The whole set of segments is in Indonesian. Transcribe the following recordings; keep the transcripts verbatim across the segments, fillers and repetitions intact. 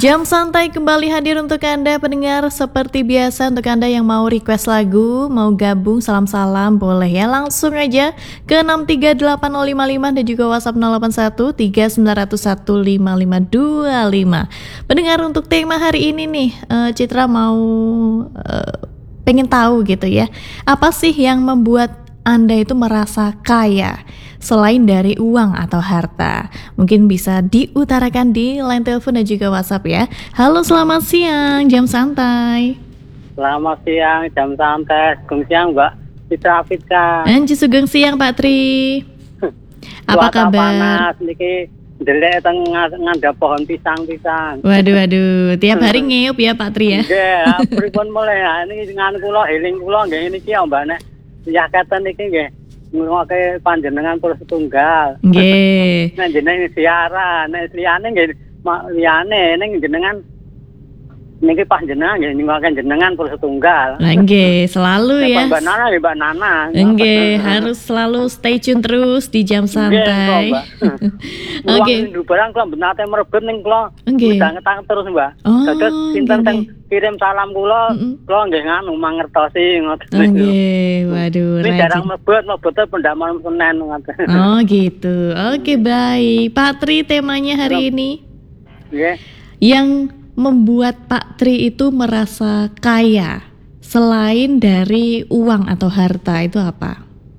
Jam santai kembali hadir untuk Anda pendengar. Seperti biasa untuk Anda yang mau request lagu, mau gabung salam-salam boleh ya, langsung aja ke enam tiga delapan nol lima lima dan juga WhatsApp nol delapan satu tiga sembilan nol satu lima lima dua lima. Pendengar, untuk tema hari ini nih, uh, Citra mau uh, pengen tahu gitu ya, apa sih yang membuat Anda itu merasa kaya selain dari uang atau harta? Mungkin bisa diutarakan di line telepon dan juga WhatsApp ya. Halo, selamat siang, jam santai. Selamat siang, jam santai. Sugeng siang, Mbak Citra Afidka. Anji sugeng siang, Pak Tri. Apa Cuaca kabar? panas niki ndelek teng ngandhap pohon pisang-pisang. Waduh waduh, tiap hari ngeyup ya Pak Tri ya. Nggih, pripun mulai niki ngan kula eling kula nggih niki ya Mbak nek ya keten niki nggih ngrungokke panjenengan kula setunggal. Nggih. Nek jenengan siaran, nek liyane nggih liyane ning jenengan niki panjenengan nggih ngrungokke jenengan kula setunggal. Lah nggih, selalu ya. Mbak Nana nggih Mbak Nana. Nggih, harus selalu stay tune terus di jam santai. Oke. Nggih, barang kula benate merebut ning kula. Nggih. Ngetang terus, Mbak. Oh, Dados sinten nggih, sing kirim salam kula, kula nggih nganu mangertosi ngoten. Nggih, waduh, Ini rajin. jarang mebut, mebute pendak malam Senin ngoten. Oh gitu, oke baik. Pak Tri, temanya hari ini Nggih. yang membuat Pak Tri itu merasa kaya selain dari uang atau harta itu apa?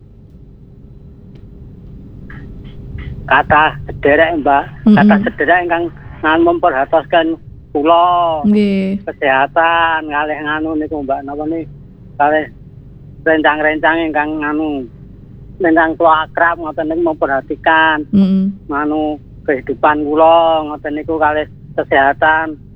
Kata sederek, Mbak. Kata sederek ingkang ngan memperhatoskan kula. Nggih. Kesehatan kalih nganu niku Mbak napa niki kalih rencang-rencang ingkang nganu ingkang kula akrab ngoten niku memperhatikan Heeh. nganu kehidupan kula ngoten niku kalih kesehatan